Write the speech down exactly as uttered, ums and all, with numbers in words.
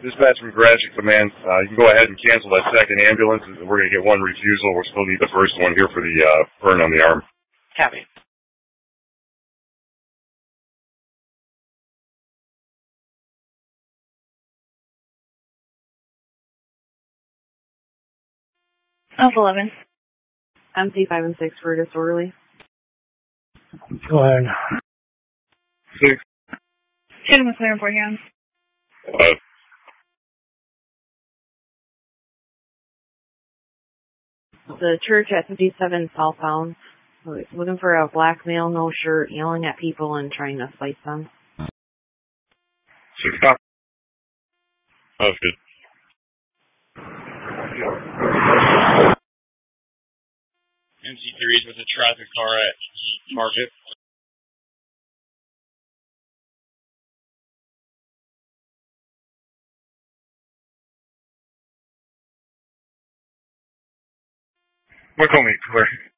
Dispatch from Gratiot Command. Uh, you can go ahead and cancel that second ambulance. We're going to get one refusal. We'll still need the first one here for the uh, burn on the arm. Copy. Alpha eleven. M C five and six for disorderly. Go ahead. Six. Ten with clear for hands. Five. The church at fifty-seven southbound. Looking for a black male, no shirt, yelling at people and trying to fight them. Six o'clock. That was good. M C three is with a traffic car at Market. What's on me, clear?